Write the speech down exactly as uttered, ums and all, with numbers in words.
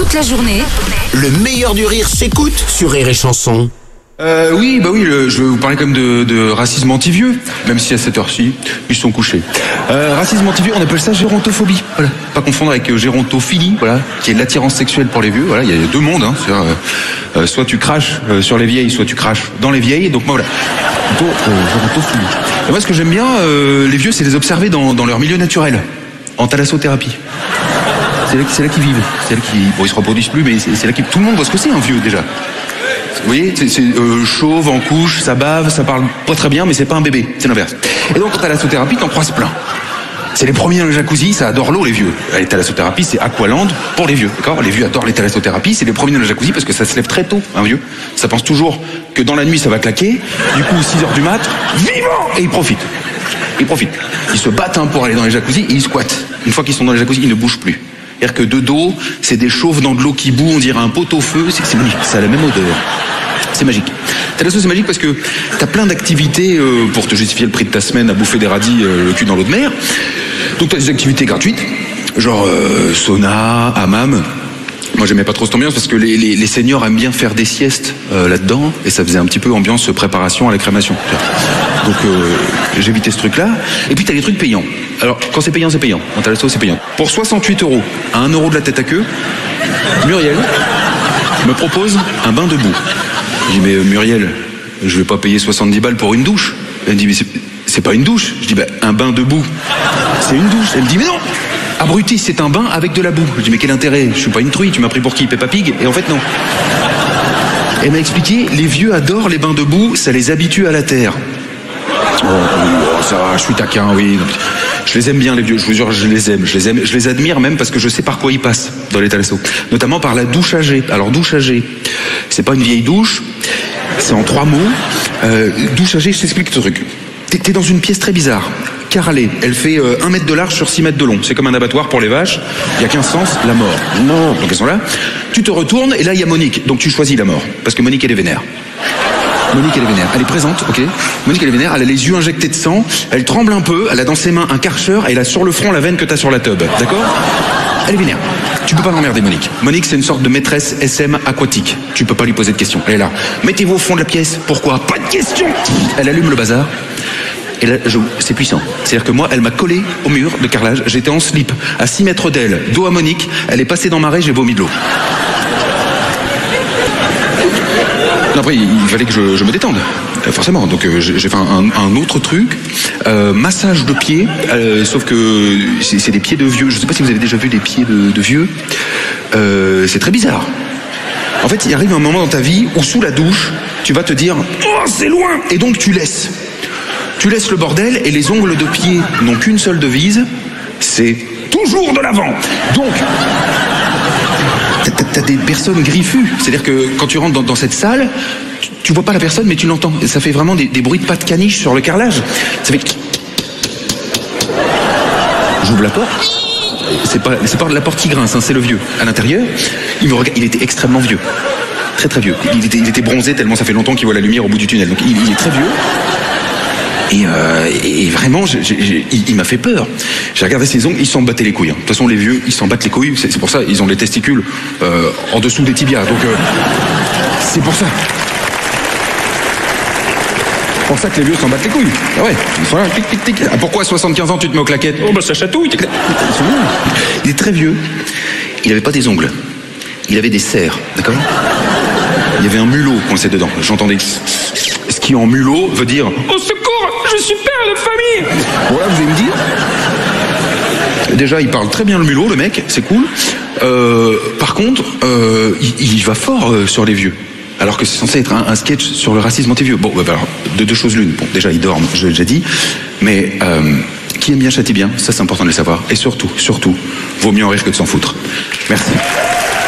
Toute la journée, Le meilleur du rire s'écoute sur Rire et Chanson. Euh, oui, bah oui, le- je vais vous parler quand même de, de racisme anti-vieux, même si à cette heure-ci, ils sont couchés. Euh, racisme anti-vieux, on appelle ça gérontophobie. Voilà. Pas confondre avec euh, gérontophilie, voilà, qui est l'attirance sexuelle pour les vieux. Voilà, il y a deux mondes. Hein, c'est-à-dire, euh, euh, soit tu craches euh, sur les vieilles, soit tu craches dans les vieilles. Donc moi, voilà, plutôt euh, gérontophilie. Et moi, ce que j'aime bien, euh, les vieux, c'est les observer dans, dans leur milieu naturel, en thalassothérapie. C'est là, c'est là qu'ils vivent. C'est là qu'ils, bon, ils se reproduisent plus, mais c'est, c'est là qu'ils, tout le monde voit ce que c'est un vieux déjà. Vous voyez, c'est, c'est euh, chauve, en couche, ça bave, ça parle pas très bien, mais c'est pas un bébé, c'est l'inverse. Et donc, en thalassothérapie, t'en croises plein. C'est les premiers dans le jacuzzi, ça adore l'eau, les vieux. Les thalassothérapie, c'est Aqualand pour les vieux, d'accord? Les vieux adorent les thalassothérapies, c'est les premiers dans le jacuzzi parce que ça se lève très tôt, un vieux. Ça pense toujours que dans la nuit, ça va claquer. Du coup, six heures du mat, vivant! Et ils profitent. Ils profitent. Ils se battent hein, pour aller dans les jacuzzis et ils squattent. Une fois qu'ils sont dans les jacuzzis, ils ne bougent plus. C'est-à-dire que de dos, c'est des chauves dans de l'eau qui bout, on dirait un pot-au-feu, c'est, c'est magnifique, ça a la même odeur. C'est magique. Thalasso, c'est magique parce que t'as plein d'activités euh, pour te justifier le prix de ta semaine à bouffer des radis euh, le cul dans l'eau de mer. Donc t'as des activités gratuites, genre euh, sauna, hammam. Moi j'aimais pas trop cette ambiance parce que les, les, les seniors aiment bien faire des siestes euh, là-dedans et ça faisait un petit peu ambiance préparation à la crémation. Donc euh, j'ai évité ce truc-là. Et puis t'as les trucs payants. Alors quand c'est payant, c'est payant. En Thalasso, c'est payant. Pour soixante-huit euros, à un euro de la tête à queue, Muriel me propose un bain de boue. Je dis mais euh, Muriel, je vais pas payer soixante-dix balles pour une douche. Elle me dit mais c'est, c'est pas une douche. Je dis bah un bain de boue, c'est une douche. Elle me dit mais non, abruti, c'est un bain avec de la boue. Je dis mais quel intérêt? Je suis pas une truie, tu m'as pris pour qui? Peppa Pig? Et en fait non. Elle m'a expliqué, les vieux adorent les bains de boue, ça les habitue à la terre. Oh, oh, ça va, je suis taquin, oui. Je les aime bien les vieux, je vous jure, je les aime, je les aime, je les admire même parce que je sais par quoi ils passent dans les thalassos. Notamment par la douche à jet. Alors douche à jet, c'est pas une vieille douche, c'est en trois mots. Euh, douche à jet, je t'explique ce truc. T'es, t'es dans une pièce très bizarre, carrelée. Elle fait euh, un mètre de large sur six mètres de long. C'est comme un abattoir pour les vaches. Il y a qu'un sens, la mort. Non. Donc elles sont là. Tu te retournes et là il y a Monique. Donc tu choisis la mort parce que Monique elle est vénère. Monique elle est vénère, elle est présente, ok. Monique elle est vénère, elle a les yeux injectés de sang, elle tremble un peu, elle a dans ses mains un Karcher et elle a sur le front la veine que t'as sur la tube, d'accord? Elle est vénère. Tu peux pas l'emmerder Monique. Monique c'est une sorte de maîtresse S M aquatique. Tu peux pas lui poser de questions. Elle est là. Mettez-vous au fond de la pièce. Pourquoi? Pas de questions. Elle allume le bazar. Et là, je, c'est puissant. C'est-à-dire que moi, elle m'a collé au mur de carrelage. J'étais en slip, à six mètres d'elle, dos à Monique. Elle est passée dans ma raie, j'ai vomi de l'eau. Après, il fallait que je, je me détende, euh, forcément. Donc euh, j'ai, j'ai fait un, un autre truc, euh, massage de pieds, euh, sauf que c'est, c'est des pieds de vieux. Je ne sais pas si vous avez déjà vu des pieds de, de vieux. Euh, c'est très bizarre. En fait, il arrive un moment dans ta vie où sous la douche, tu vas te dire « Oh, c'est loin !» Et donc tu laisses. Tu laisses le bordel et les ongles de pied n'ont qu'une seule devise, c'est toujours de l'avant. Donc... T'as, t'as des personnes griffues. C'est-à-dire que quand tu rentres dans, dans cette salle, tu, tu vois pas la personne, mais tu l'entends. Et ça fait vraiment des, des bruits de pattes caniche sur le carrelage. Ça fait... J'ouvre la porte. C'est pas, c'est pas la porte qui grince, hein, c'est le vieux. À l'intérieur, il me regarde. Il était extrêmement vieux. Très très vieux. Il était, il était bronzé tellement ça fait longtemps qu'il voit la lumière au bout du tunnel. Donc il, il est très vieux. Et, euh, et vraiment, j'ai, j'ai, il, il m'a fait peur. J'ai regardé ses ongles, ils s'en battaient les couilles. Hein. De toute façon, les vieux, ils s'en battent les couilles. C'est, c'est pour ça, ils ont les testicules euh, en dessous des tibias. Donc, euh, c'est pour ça. C'est pour ça que les vieux s'en battent les couilles. Ah ouais, ils sont là, tic, tic, tic. Ah, pourquoi à soixante-quinze ans, tu te mets aux claquettes? Oh, bah ça chatouille. Il est très vieux. Il n'avait pas des ongles. Il avait des serres, d'accord? Il y avait un mulot coincé dedans. J'entendais... Ce qui en mulot veut dire « Au secours, je suis père de famille !» Voilà, vous allez me dire. Déjà, il parle très bien le mulot, le mec, c'est cool. Euh, par contre, euh, il, il va fort euh, sur les vieux. Alors que c'est censé être un, un sketch sur le racisme anti-vieux. Bon, bah, alors, de deux choses l'une. Bon, déjà, il dort, je l'ai déjà dit. Mais euh, qui aime bien châtie bien, ça c'est important de le savoir. Et surtout, surtout, vaut mieux en rire que de s'en foutre. Merci.